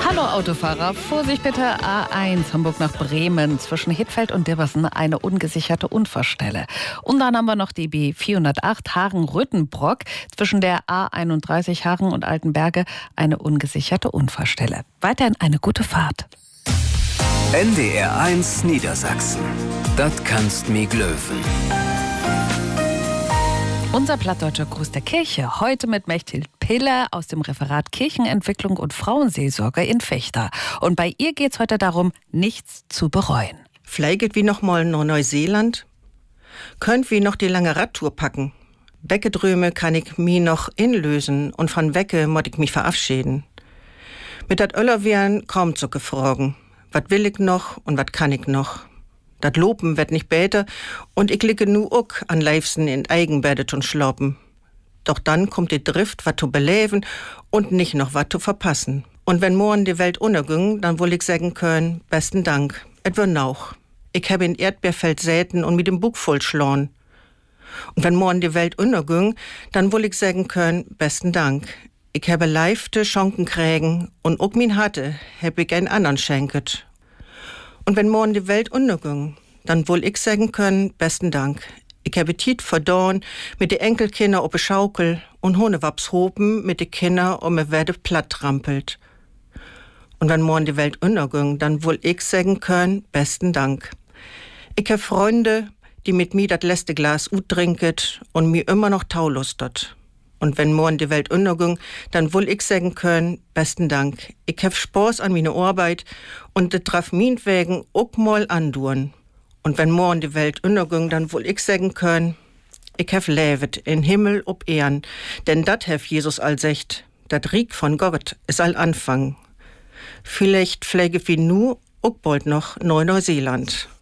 Hallo Autofahrer, Vorsicht bitte, A1 Hamburg nach Bremen, zwischen Hittfeld und Dirbersen eine ungesicherte Unfallstelle. Und dann haben wir noch die B408 Hagen-Rüttenbrock, zwischen der A31 Hagen und Altenberge eine ungesicherte Unfallstelle. Weiterhin eine gute Fahrt. NDR1 Niedersachsen. Das kannst mi glöwen. Unser plattdeutscher Gruß der Kirche, heute mit Mechthild Piller aus dem Referat Kirchenentwicklung und Frauenseelsorge in Vechta. Und bei ihr geht's heute darum, nichts zu bereuen. Vielleicht wie noch mal nach Neuseeland? Könnt wie noch die lange Radtour packen? Weggedröme kann ich mi noch inlösen und von Wecke mod ich mich verabschieden. Mit dat Öllerwehren kaum zu gefragen. Wat will ich noch und wat kann ich noch? Dat Lopen wird nicht besser und ich liege nu ook an liebsten in Eigenbedet und schlapen. Doch dann kommt die Drift, wat zu beleben und nicht noch wat zu verpassen. Und wenn morgen die Welt unterging, dann wohl ich sagen können, besten Dank, et wär nauch. Ich habe in Erdbeerfeld säten und mit dem Bug voll schlagen. Und wenn morgen die Welt unterging, dann wohl ich sagen können, besten Dank. Ich habe leifte Schonken kriegen und ook min hatte, heb ich einen anderen schenket. Und wenn morgen die Welt unterging, dann wohl ich sagen können, besten Dank. Ich habe Tiet verdorn mit de Enkelkinder op de Schaukel und Honewaps hopen mit de Kinder me werde platt trampelt. Und wenn morgen die Welt unterging, dann wohl ich sagen können, besten Dank. Ich habe Freunde, die mit mir dat letzte Glas trinket und mir immer noch taulustet. Und wenn morgen die Welt unterging, dann wohl ich sagen können, besten Dank. Ich hab Spaß an meine Arbeit und das traf meinetwegen auch mal andauern. Und wenn morgen die Welt unterging, dann wohl ich sagen können, ich hab levet in Himmel ob Ehren, denn dat hef Jesus all secht, dat Rieg von Gott is all Anfang. Vielleicht pflege wie nu auch bald noch Neuseeland.